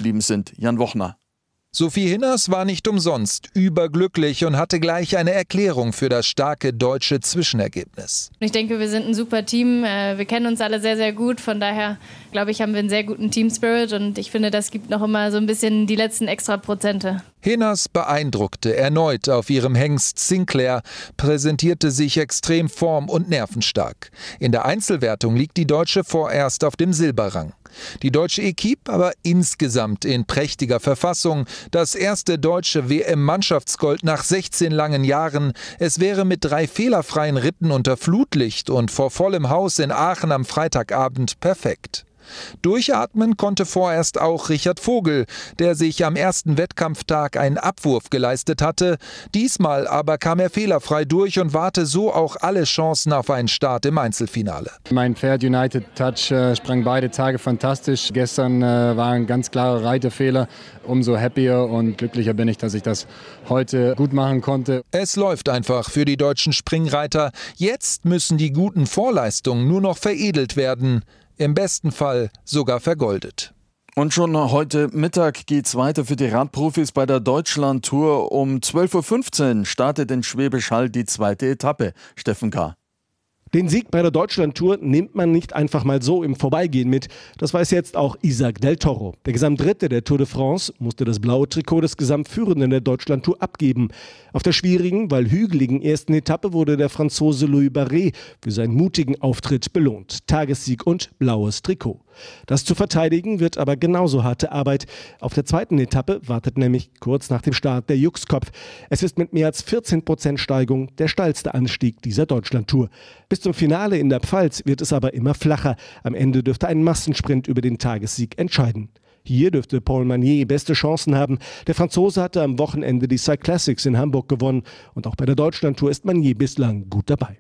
geblieben sind. Jan Wochner. Sophie Hinners war nicht umsonst überglücklich und hatte gleich eine Erklärung für das starke deutsche Zwischenergebnis. Ich denke, wir sind ein super Team. Wir kennen uns alle sehr, sehr gut. Von daher, glaube ich, haben wir einen sehr guten Team-Spirit. Und ich finde, das gibt noch immer so ein bisschen die letzten extra Prozente. Hinners beeindruckte erneut auf ihrem Hengst Sinclair, präsentierte sich extrem form- und nervenstark. In der Einzelwertung liegt die Deutsche vorerst auf dem Silberrang. Die deutsche Equipe aber insgesamt in prächtiger Verfassung. Das erste deutsche WM-Mannschaftsgold nach 16 langen Jahren. Es wäre mit 3 fehlerfreien Ritten unter Flutlicht und vor vollem Haus in Aachen am Freitagabend perfekt. Durchatmen konnte vorerst auch Richard Vogel, der sich am ersten Wettkampftag einen Abwurf geleistet hatte. Diesmal aber kam er fehlerfrei durch und wahrte so auch alle Chancen auf einen Start im Einzelfinale. Mein Pferd United Touch sprang beide Tage fantastisch. Gestern war ein ganz klarer Reiterfehler. Umso happier und glücklicher bin ich, dass ich das heute gut machen konnte. Es läuft einfach für die deutschen Springreiter. Jetzt müssen die guten Vorleistungen nur noch veredelt werden. Im besten Fall sogar vergoldet. Und schon heute Mittag geht's weiter für die Radprofis bei der Deutschland-Tour. Um 12:15 Uhr startet in Schwäbisch Hall die zweite Etappe. Steffen K. Den Sieg bei der Deutschland-Tour nimmt man nicht einfach mal so im Vorbeigehen mit. Das weiß jetzt auch Isaac Del Toro. Der Gesamtdritte der Tour de France musste das blaue Trikot des Gesamtführenden der Deutschland-Tour abgeben. Auf der schwierigen, weil hügeligen ersten Etappe wurde der Franzose Louis Barret für seinen mutigen Auftritt belohnt. Tagessieg und blaues Trikot. Das zu verteidigen wird aber genauso harte Arbeit. Auf der zweiten Etappe wartet nämlich kurz nach dem Start der Juxkopf. Es ist mit mehr als 14% Steigung der steilste Anstieg dieser Deutschland-Tour. Bis zum Finale in der Pfalz wird es aber immer flacher. Am Ende dürfte ein Massensprint über den Tagessieg entscheiden. Hier dürfte Paul Magnier beste Chancen haben. Der Franzose hatte am Wochenende die Cyclassics in Hamburg gewonnen. Und auch bei der Deutschland-Tour ist Magnier bislang gut dabei.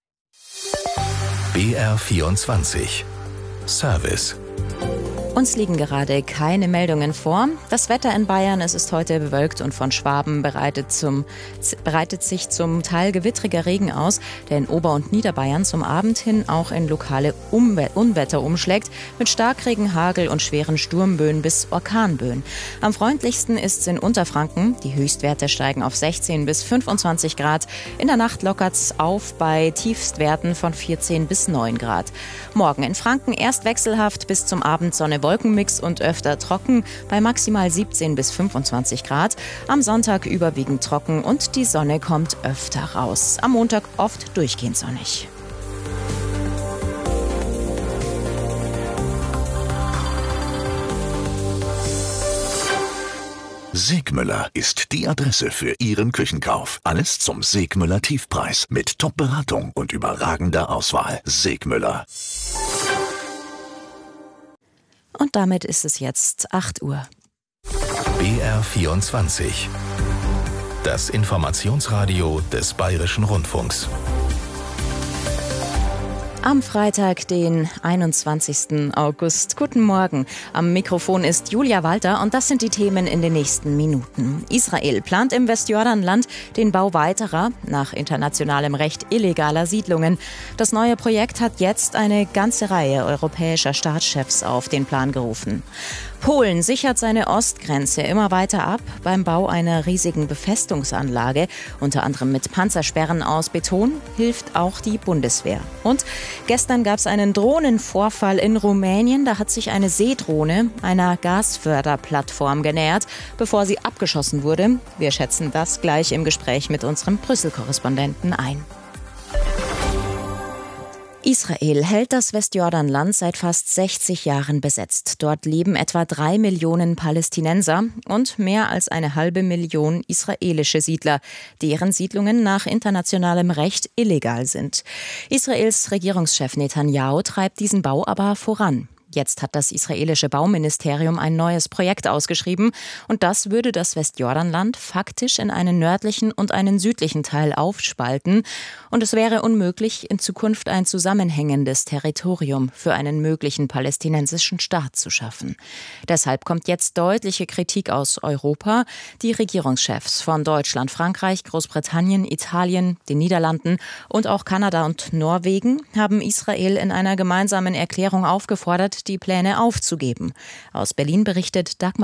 BR24 Service. Uns liegen gerade keine Meldungen vor. Das Wetter in Bayern, es ist heute bewölkt und von Schwaben bereitet sich zum Teil gewittriger Regen aus, der in Ober- und Niederbayern zum Abend hin auch in lokale Unwetter umschlägt, mit Starkregen, Hagel und schweren Sturmböen bis Orkanböen. Am freundlichsten ist es in Unterfranken. Die Höchstwerte steigen auf 16 bis 25 Grad. In der Nacht lockert es auf bei Tiefstwerten von 14 bis 9 Grad. Morgen in Franken erst wechselhaft, bis zum Abend Sonne, Wolkenmix und öfter trocken bei maximal 17 bis 25 Grad. Am Sonntag überwiegend trocken und die Sonne kommt öfter raus. Am Montag oft durchgehend sonnig. Segmüller ist die Adresse für Ihren Küchenkauf. Alles zum Segmüller Tiefpreis mit Top-Beratung und überragender Auswahl. Segmüller. Und damit ist es jetzt 8 Uhr. BR24. Das Informationsradio des Bayerischen Rundfunks. Am Freitag, den 21. August. Guten Morgen. Am Mikrofon ist Julia Walter und das sind die Themen in den nächsten Minuten. Israel plant im Westjordanland den Bau weiterer, nach internationalem Recht illegaler Siedlungen. Das neue Projekt hat jetzt eine ganze Reihe europäischer Staatschefs auf den Plan gerufen. Polen sichert seine Ostgrenze immer weiter ab beim Bau einer riesigen Befestungsanlage. Unter anderem mit Panzersperren aus Beton hilft auch die Bundeswehr. Und gestern gab es einen Drohnenvorfall in Rumänien. Da hat sich eine Seedrohne einer Gasförderplattform genähert, bevor sie abgeschossen wurde. Wir schätzen das gleich im Gespräch mit unserem Brüssel-Korrespondenten ein. Israel hält das Westjordanland seit fast 60 Jahren besetzt. Dort leben etwa 3 Millionen Palästinenser und mehr als 500.000 israelische Siedler, deren Siedlungen nach internationalem Recht illegal sind. Israels Regierungschef Netanyahu treibt diesen Bau aber voran. Jetzt hat das israelische Bauministerium ein neues Projekt ausgeschrieben und das würde das Westjordanland faktisch in einen nördlichen und einen südlichen Teil aufspalten und es wäre unmöglich, in Zukunft ein zusammenhängendes Territorium für einen möglichen palästinensischen Staat zu schaffen. Deshalb kommt jetzt deutliche Kritik aus Europa. Die Regierungschefs von Deutschland, Frankreich, Großbritannien, Italien, den Niederlanden und auch Kanada und Norwegen haben Israel in einer gemeinsamen Erklärung aufgefordert, die Pläne aufzugeben. Aus Berlin berichtet Dagmar